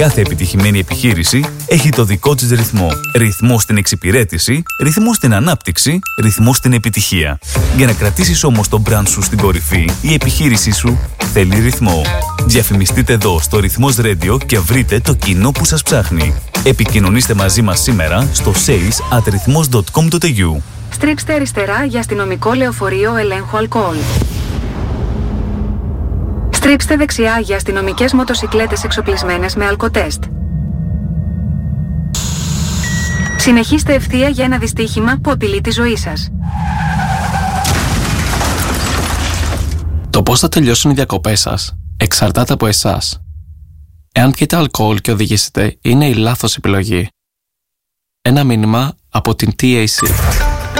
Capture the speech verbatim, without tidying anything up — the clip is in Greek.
Κάθε επιτυχημένη επιχείρηση έχει το δικό της ρυθμό. Ρυθμό στην εξυπηρέτηση, ρυθμό στην ανάπτυξη, ρυθμό στην επιτυχία. Για να κρατήσεις όμως το brand σου στην κορυφή, η επιχείρησή σου θέλει ρυθμό. Διαφημιστείτε εδώ στο Ρυθμός Radio και βρείτε το κοινό που σας ψάχνει. Επικοινωνήστε μαζί μας σήμερα στο sales at rhythmos dot com dot a u. Στρίψτε αριστερά για αστυνομικό λεωφορείο ελέγχου αλκοόλ. Στρίψτε δεξιά για αστυνομικές μοτοσικλέτες εξοπλισμένες με αλκοτέστ. Συνεχίστε ευθεία για ένα δυστύχημα που απειλεί τη ζωή σας. Το πώς θα τελειώσουν οι διακοπές σας εξαρτάται από εσάς. Εάν πιείτε αλκοόλ και οδηγήσετε, είναι η λάθος επιλογή. Ένα μήνυμα από την τι έι σι.